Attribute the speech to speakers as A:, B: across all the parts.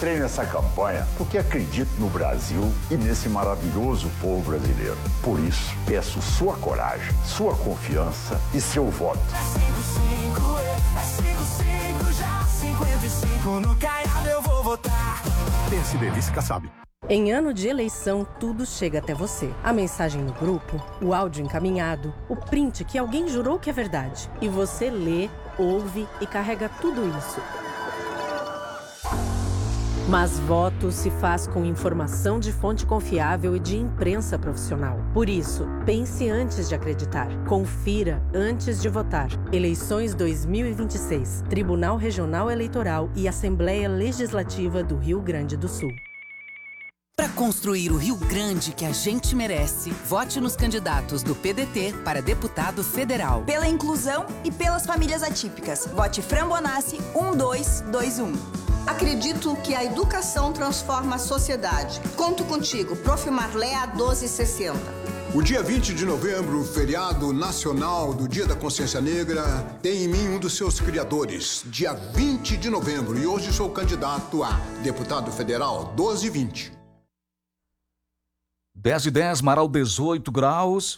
A: Entrei nessa campanha porque acredito no Brasil e nesse maravilhoso povo brasileiro. Por isso, peço sua coragem, sua confiança e seu voto.
B: É 55 já, 55 no Caiado eu vou votar.
C: PSDB Kassab.
D: Em ano de eleição, tudo chega até você. A mensagem no grupo, o áudio encaminhado, o print que alguém jurou que é verdade. E você lê, ouve e carrega tudo isso. Mas voto se faz com informação de fonte confiável e de imprensa profissional. Por isso, pense antes de acreditar. Confira antes de votar. Eleições 2026. Tribunal Regional Eleitoral e Assembleia Legislativa do Rio Grande do Sul.
E: Para construir o Rio Grande que a gente merece, vote nos candidatos do PDT para deputado federal.
F: Pela inclusão e pelas famílias atípicas. Vote Fran Bonassi 1221. Acredito que a educação transforma a sociedade. Conto contigo, Prof. Marléa 1260.
C: O dia 20 de novembro, feriado nacional do Dia da Consciência Negra, tem em mim um dos seus criadores, dia 20 de novembro, e hoje sou candidato a deputado federal 1220.
G: 10:10, Marau 18 graus.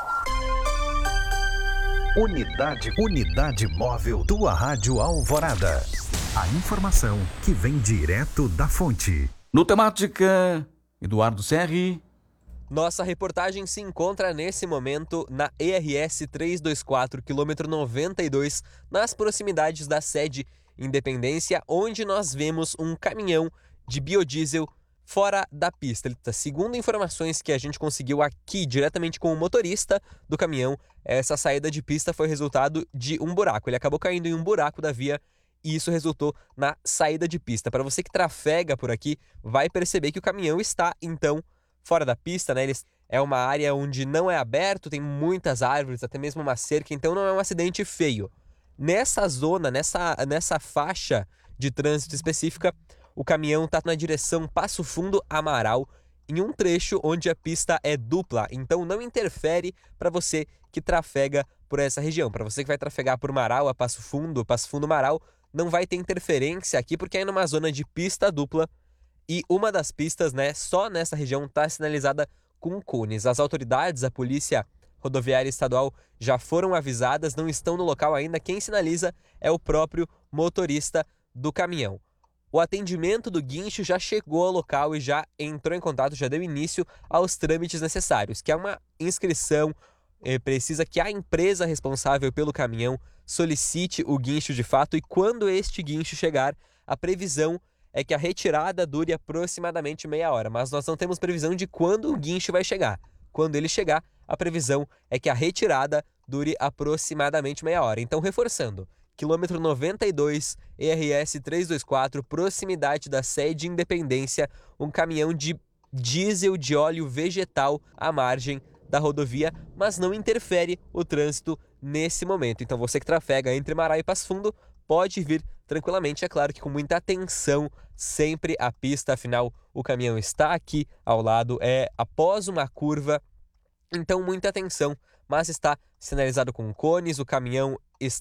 H: Unidade móvel, tua Rádio Alvorada. A informação que vem direto da fonte.
G: No Temática, Eduardo Serri.
I: Nossa reportagem se encontra nesse momento na ERS 324, quilômetro 92, nas proximidades da sede Independência, onde nós vemos um caminhão de biodiesel fora da pista. Segundo informações que a gente conseguiu aqui diretamente com o motorista do caminhão, essa saída de pista foi resultado de um buraco. Ele acabou caindo em um buraco da via e isso resultou na saída de pista. Para você que trafega por aqui, vai perceber que o caminhão está, então, fora da pista, né? É uma área onde não é aberto, tem muitas árvores, até mesmo uma cerca, então não é um acidente feio. Nessa zona, nessa faixa de trânsito específica, o caminhão está na direção Passo Fundo-Amaral, em um trecho onde a pista é dupla, então não interfere para você que trafega por essa região. Para você que vai trafegar por Marau a Passo Fundo-Marau, não vai ter interferência aqui, porque é numa zona de pista dupla e uma das pistas, né, só nessa região está sinalizada com cones. As autoridades, a Polícia Rodoviária Estadual já foram avisadas, não estão no local ainda. Quem sinaliza é o próprio motorista do caminhão. O atendimento do guincho já chegou ao local e já entrou em contato, já deu início aos trâmites necessários, que é uma inscrição. Precisa que a empresa responsável pelo caminhão solicite o guincho de fato, e quando este guincho chegar, a previsão é que a retirada dure aproximadamente meia hora, mas nós não temos previsão de quando o guincho vai chegar. Quando ele chegar, a previsão é que a retirada dure aproximadamente meia hora. Então, reforçando, quilômetro 92, ERS 324, proximidade da sede Independência, um caminhão de diesel de óleo vegetal à margem da rodovia, mas não interfere o trânsito nesse momento. Então você que trafega entre Marau e Passo Fundo pode vir tranquilamente, é claro que com muita atenção sempre à pista, afinal o caminhão está aqui ao lado, é após uma curva, então muita atenção, mas está sinalizado com cones, o caminhão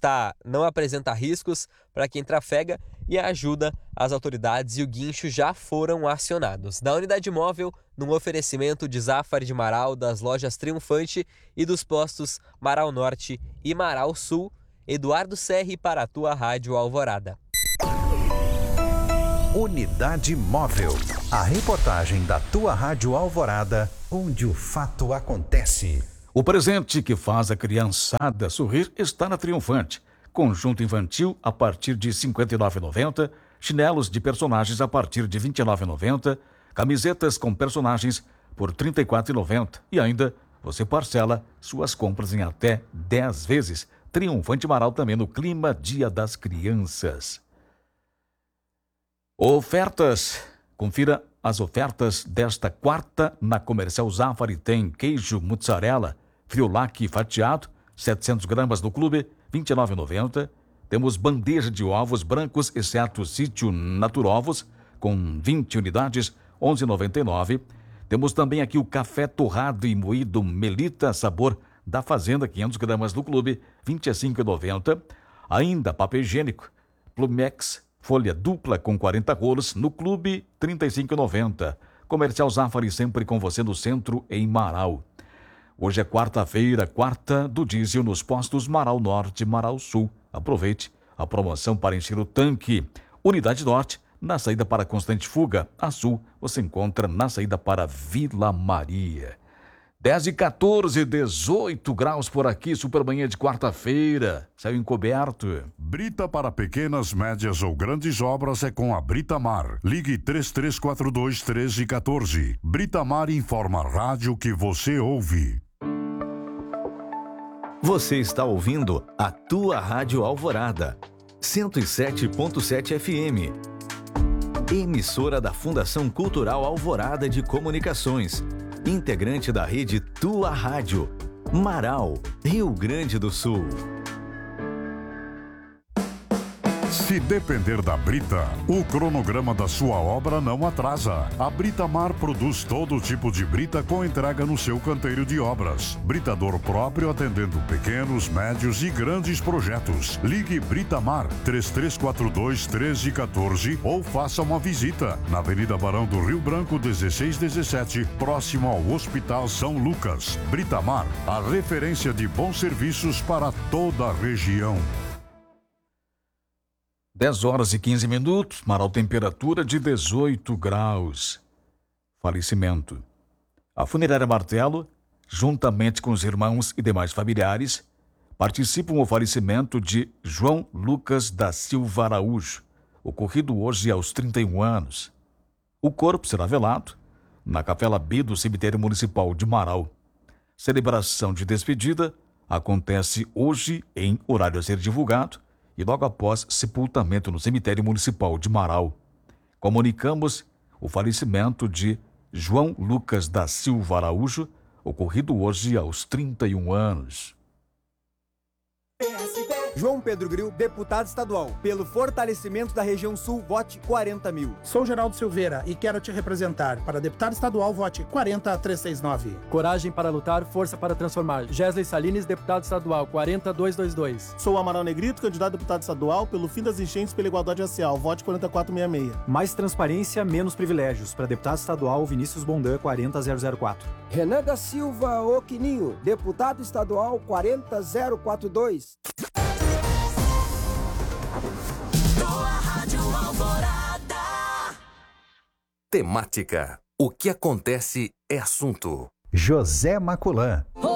I: não apresenta riscos para quem trafega e ajuda as autoridades, e o guincho já foram acionados. Da unidade móvel, num oferecimento de Zafari de Marau, das lojas Triunfante e dos postos Marau Norte e Marau Sul, Eduardo Serri para a tua Rádio Alvorada.
H: Unidade móvel, a reportagem da tua Rádio Alvorada, onde o fato acontece.
G: O presente que faz a criançada sorrir está na Triunfante. Conjunto infantil a partir de R$ 59,90, chinelos de personagens a partir de R$ 29,90, camisetas com personagens por R$ 34,90 e ainda você parcela suas compras em até 10 vezes. Triunfante Marau também no clima Dia das Crianças. Ofertas. Confira as ofertas desta quarta na Comercial Zafari. Tem queijo mussarela Friulac fatiado, 700 gramas no clube, R$ 29,90. Temos bandeja de ovos brancos, exceto Sítio Naturovos, com 20 unidades, R$ 11,99. Temos também aqui o café torrado e moído Melita, sabor da Fazenda, 500 gramas no clube, R$ 25,90. Ainda papel higiênico Plumex Folha dupla com 40 rolos no Clube, R$ 35,90. Comercial Zafari sempre com você no centro, em Marau. Hoje é quarta-feira, quarta do diesel nos postos Marau Norte e Marau Sul. Aproveite a promoção para encher o tanque. Unidade Norte, na saída para Constante Fuga. A Sul, você encontra na saída para Vila Maria. 10h14, 18 graus por aqui, supermanhã de quarta-feira. Céu encoberto.
J: Brita para pequenas, médias ou grandes obras é com a Britamar. Ligue 3342-1314. Britamar informa a rádio que você ouve.
H: Você está ouvindo a tua Rádio Alvorada, 107.7 FM. Emissora da Fundação Cultural Alvorada de Comunicações. Integrante da rede Tua Rádio, Marau, Rio Grande do Sul.
J: Se depender da Brita, o cronograma da sua obra não atrasa. A Britamar produz todo tipo de brita com entrega no seu canteiro de obras. Britador próprio atendendo pequenos, médios e grandes projetos. Ligue Britamar 3342-1314 ou faça uma visita na Avenida Barão do Rio Branco 1617, próximo ao Hospital São Lucas. Britamar, a referência de bons serviços para toda a região.
G: 10h15, Marau, temperatura de 18 graus. Falecimento. A Funerária Martelo, juntamente com os irmãos e demais familiares, participam do falecimento de João Lucas da Silva Araújo, ocorrido hoje aos 31 anos. O corpo será velado na Capela B do Cemitério Municipal de Marau. Celebração de despedida acontece hoje em horário a ser divulgado e logo após sepultamento no Cemitério Municipal de Marau. Comunicamos o falecimento de João Lucas da Silva Araújo, ocorrido hoje aos 31 anos.
K: João Pedro Gril, deputado estadual. Pelo fortalecimento da região sul, vote 40 mil.
L: Sou Geraldo Silveira e quero te representar. Para deputado estadual, vote 40369.
M: Coragem para lutar, força para transformar. Gesley Salines, deputado estadual, 40222.
N: Sou Amaral Negrito, candidato a deputado estadual pelo fim das enchentes pela igualdade racial, vote 4466.
O: Mais transparência, menos privilégios. Para deputado estadual, Vinícius Bondan, 40004.
P: Renan da Silva Oquininho, deputado estadual, 40042.
H: Temática. O que acontece é assunto. José Maculan.